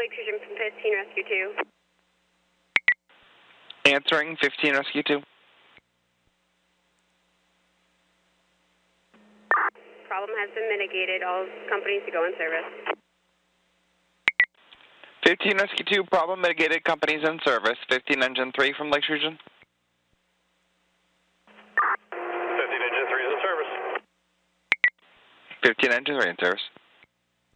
Lake Fusion from 15 Rescue 2. Answering 15 Rescue 2. Problem has been mitigated. All companies to go in service. 15 Rescue 2, problem mitigated, companies in service. 15 Engine 3 from Lake Fusion. 15 Engine 3 is in service. 15 Engine 3 in service.